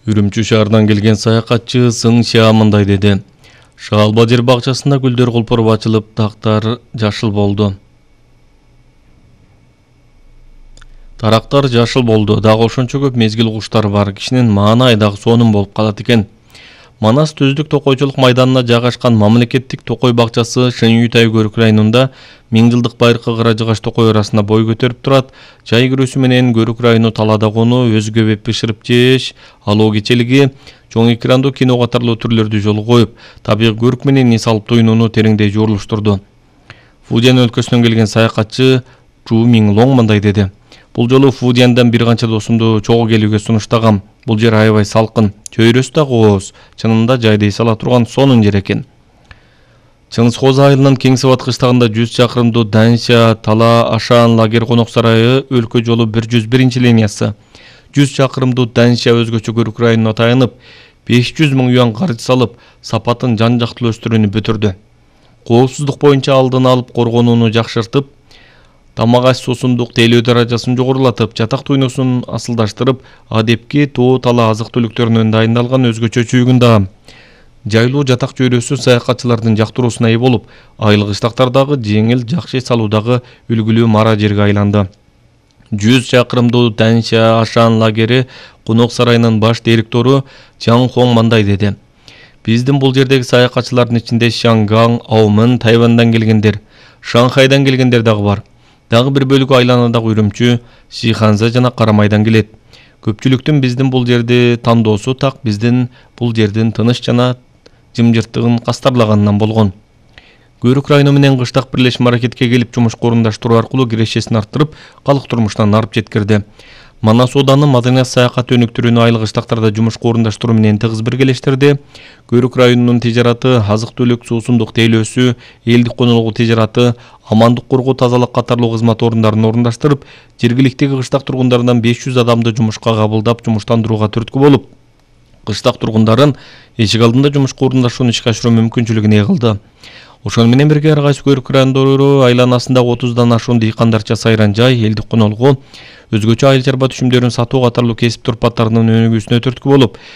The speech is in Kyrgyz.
Үрүмчү шаарынан келген саякатчы Сың Шиа мындай деди. Шаалба жер бакчасында гүлдөр кулпуруп ачылып, тактар жашыл болду. Тарактар жашыл болду. Дагы ошончо көп мезгил куштар бар. Кишинин маанай дагы сонун болуп калат экен. Манас Түздүк токойчулук майданына жайгашкан мамлекеттик токой бакчасы Шөнүйүтай Көрүк районунда 1000 жылдык байыркы Кыра-Жыгач токой арасында бой көтөрүп турат. Жай кирүүсү менен Көрүк району талаада конуу, өзгө беп бышырып жеш, алуу кечелиги, чоң экрандуу кино катарлуу түрлөрдү жолго коюп, табигый көрк менен эс алып туюнууну тереңдей жуурулуштурду. Фудзян өлкөсүнөн келген саякатчы Чу Минглонг мындай деди. Бул жолу Фудзяндан бир канча досумду чогуу келүүгө сунуштагам. Бул жер аябай салкын, чөйрөсү да кооз, чынында жайдей сала турган сонун жер экен. Чыңгызкоза айылынын Кеңсебат кыштагында 100 чакырымдуу Даньша Тала Ашан лагер конок сарайы өлкө жолу 101 линиясы. 100 чакырымдуу Даньша өзгөчө Көрүк районуна таянып, 500 000 юан каржы салып, сапатын жан жактылуу өстүрүүнү бүтүрдү. Коопсуздук боюнча алдын алып коргонууну жакшыртып, тамак аш суусундук тейлөө даражасын жогорулатып, жатак туйнусун асылдаштырып, адепки тоо тала азык түлүктөрүнөн дайындалган өзгөчө чүйгүн да жайлуу жатак чөйрөсү саякатчылардын жактыруусуна ээ болуп, айыл кыштактардагы жеңил жакшы эс алуудагы үлгүлүү мара жерге айланды. 100 чакырымдуу Даньша Ашан лагери конок сарайынын баш директору Чан Хонг мындай деди. Биздин бул жердеги саякатчылардын ичинде Шанган, Аумын, Тайвандан келгендер, Шанхайдан келгендер дагы бар. Дагы бир бөлүгү айланадагы Үрүмчү, Сиханза жана Карамайдан келет. Көпчүлүктүн биздин бул жерди тандоосу так биздин бул жердин тыныч жана жымжырттыгын кастарлаганынан болгон. Көрүк району менен кыштак бирлешме аракетке келип жумушка орундаштыруу аркылуу кирешесин арттырып, калк турмушунан арып жеткирди. Манас ооданы маданият саякат өнүктүрүүнү айыл кыштактарда жумушка орундаштыруу менен тыгыз биргелештирди. Көрүк районунун тижараты, азык-түлүк, суусундук тейлөөсү, элдик конолугу тижараты, амандык коргоо, тазалык катарлуу кызмат орундарын орундаштырып, жергиликтеги кыштак тургундарынан 500 адамды жумушка кабылдап, жумуштандырууга түрткү болуп, кыштак тургундарын эшик алдында жумушка орундашууну ишке ашыруу мүмкүнчүлүгүн ээ кылды. Ошону менен бирге ар кайсы Көрүк райондору айланасында 30дан ашуун дыйкандарча сайран жай, элдик конолугу, өзгөчө айыл чарба түшүмдөрүн сатуу катарлуу кесип турпаттарынын өнүгүүсүнө түрткү болуп,